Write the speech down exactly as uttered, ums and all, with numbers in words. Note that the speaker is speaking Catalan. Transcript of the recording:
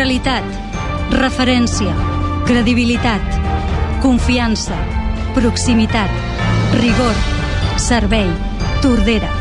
Neutralitat, referència, credibilitat, confiança, proximitat, rigor, servei, Tordera.